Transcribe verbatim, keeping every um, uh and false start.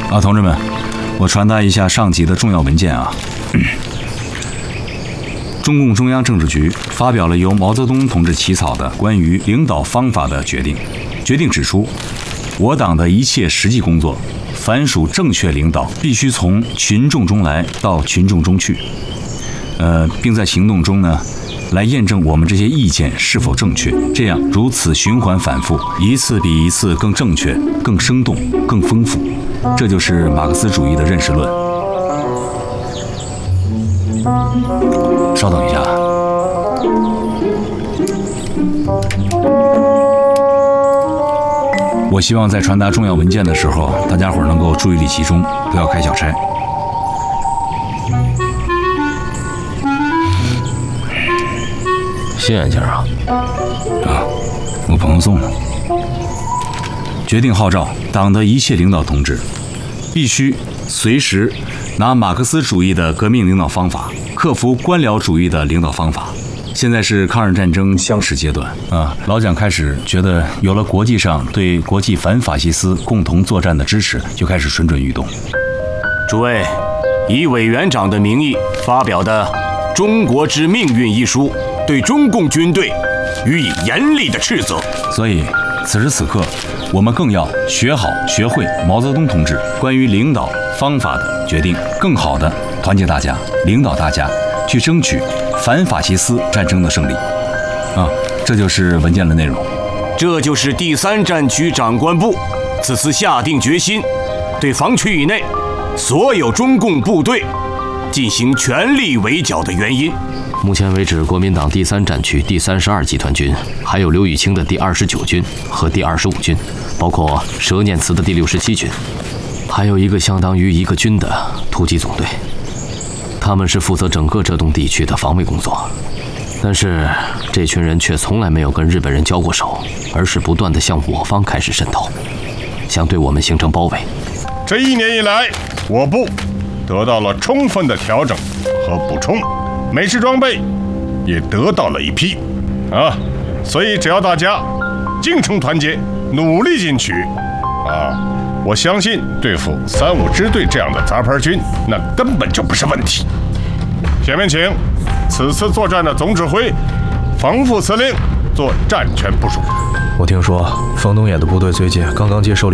啊，同志们，我传达一下上级的重要文件啊。中共中央政治局发表了由毛泽东同志起草的关于领导方法的决定。决定指出，我党的一切实际工作，凡属正确领导，必须从群众中来到群众中去。呃，并在行动中呢，来验证我们这些意见是否正确。这样如此循环反复，一次比一次更正确、更生动、更丰富。这就是马克思主义的认识论。稍等一下。我希望在传达重要文件的时候，大家伙能够注意力集中，不要开小差。 新眼镜啊？ 啊，我朋友送的。决定号召党的一切领导同志，必须随时拿马克思主义的革命领导方法，克服官僚主义的领导方法。现在是抗日战争相持阶段啊，老蒋开始觉得有了国际上对国际反法西斯共同作战的支持，就开始蠢蠢欲动。 诸位，以委员长的名义发表的《中国之命运》一书，对中共军队予以严厉的斥责。 所以此时此刻，我们更要学好学会毛泽东同志关于领导方法的决定，更好地团结大家，领导大家去争取反法西斯战争的胜利。啊，这就是文件的内容。 这就是第三战区长官部此次下定决心，对防区以内所有中共部队进行全力围剿的原因。 目前为止，国民党第三战区第三十二集团军，还有刘雨清的第二十九军和第二十五军，包括佘念慈的第六十七军，还有一个相当于一个军的突击总队。他们是负责整个浙东地区的防卫工作，但是这群人却从来没有跟日本人交过手，而是不断地向我方开始渗透，想对我们形成包围。 这一年以来，我部得到了充分的调整和补充，美式装备也得到了一批啊，所以只要大家精诚团结，努力进取啊，我相信对付三五支队这样的杂牌军，那根本就不是问题。下面请此次作战的总指挥冯副司令做战权部署。 我听说冯东野的部队最近刚刚接受